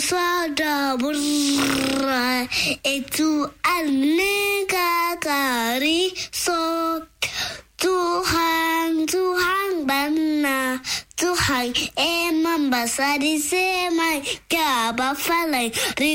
soir d'abord et tout alnegagari so Tuhang banna Tuhang emam basari semai kaba falai